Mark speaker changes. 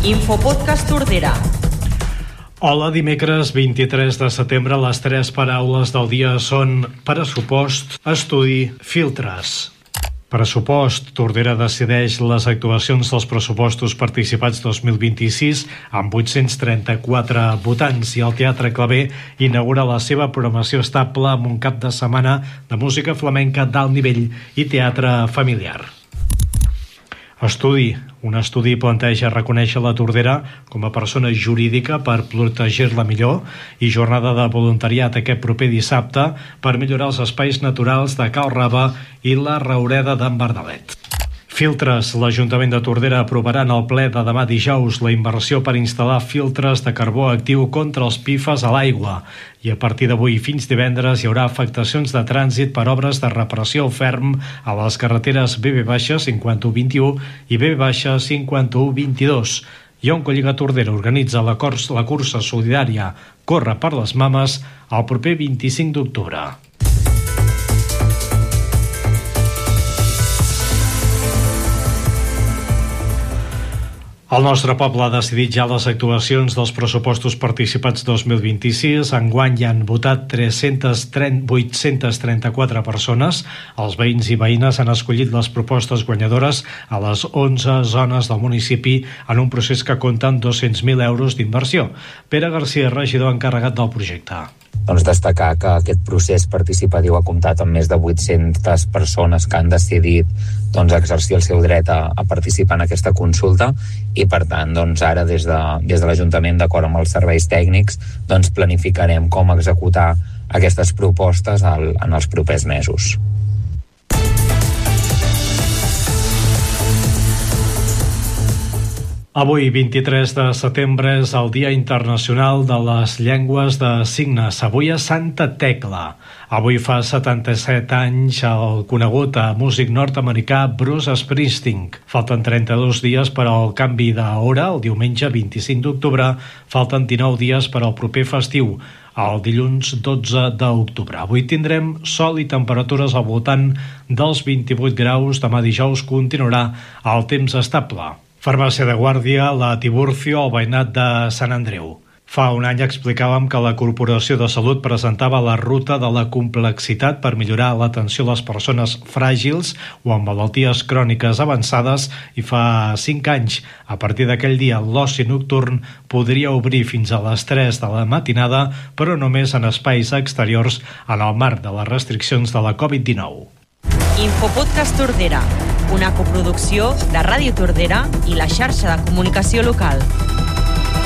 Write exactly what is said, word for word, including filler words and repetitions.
Speaker 1: Infopodcast Tordera.
Speaker 2: Hola, dimecres vint-i-tres de setembre. Les tres paraules del dia són pressupost, estudi, filtres. Pressupost. Tordera decideix les actuacions dels pressupostos participats dos mil vint-i-sis amb vuit-cents trenta-quatre votants, i el Teatre Claver inaugura la seva programació estable amb un cap de setmana de música flamenca d'alt nivell i teatre familiar. Estudi. Un estudi planteja reconèixer la Tordera com a persona jurídica per protegir-la millor, i jornada de voluntariat aquest proper dissabte per millorar els espais naturals de Cal Rava i la Raureda d'en Bardalet. Filtres. L'Ajuntament de Tordera aprovarà en el ple de demà dijous la inversió per instal·lar filtres de carbó actiu contra els P F A S a l'aigua, i a partir d'avui fins divendres hi haurà afectacions de trànsit per obres de reparació ferm a les carreteres B B cinquanta-un vint-i-u i B B cinquanta-un vint-i-dos. I Oncolliga Tordera organitza la, cors, la cursa solidària Corre per les Mames el proper vint-i-cinc d'octubre. El nostre poble ha decidit ja les actuacions dels pressupostos participats dos mil vint-i-sis. Enguany hi han votat vuit-cents trenta-quatre persones. Els veïns i veïnes han escollit les propostes guanyadores a les onze zones del municipi en un procés que compta amb dos-cents mil euros d'inversió. Pere Garcia, regidor encarregat del projecte.
Speaker 3: Doncs destacar que aquest procés participatiu ha comptat amb més de vuit-centes persones que han decidit doncs, exercir el seu dret a, a participar en aquesta consulta, i per tant doncs, ara des de, des de l'Ajuntament, d'acord amb els serveis tècnics, doncs, planificarem com executar aquestes propostes al, en els propers mesos.
Speaker 2: Avui, vint-i-tres de setembre, és el Dia Internacional de les Llengües de Signes. Avui a Santa Tecla. Avui fa setanta-set anys el conegut músic nord-americà Bruce Springsteen. Falten trenta-dos dies per al canvi d'hora, el diumenge vint-i-cinc d'octubre. Falten dinou dies per al proper festiu, el dilluns dotze d'octubre. Avui tindrem sol i temperatures al voltant dels vint-i-vuit graus. Demà dijous continuarà el temps estable. Farmàcia de Guàrdia, la Tiburcio, al veïnat de Sant Andreu. Fa un any explicàvem que la Corporació de Salut presentava la ruta de la complexitat per millorar l'atenció a les persones fràgils o amb malalties cròniques avançades, i fa cinc anys, a partir d'aquell dia, l'oci nocturn podria obrir fins a les tres de la matinada, però només en espais exteriors en el marc de les restriccions de la covid dinou.
Speaker 1: Infopodcast Tordera, una coproducció de Ràdio Tordera i la xarxa de comunicació local.